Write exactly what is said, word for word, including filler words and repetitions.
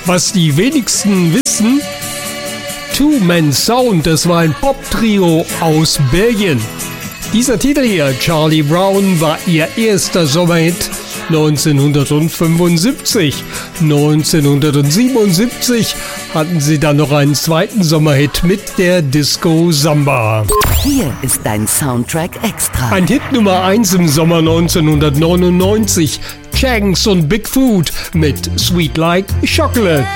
Was die wenigsten wissen, Two Man Sound, das war ein Pop-Trio aus Belgien. Dieser Titel hier, Charlie Brown, war ihr erster Sommerhit neunzehnhundertfünfundsiebzig. neunzehnhundertsiebenundsiebzig hatten sie dann noch einen zweiten Sommerhit mit der Disco Samba. Hier ist dein Soundtrack Extra. Ein Hit Nummer eins im Sommer neunzehnhundertneunundneunzig. Chance und Bigfoot mit Sweet Like Chocolate.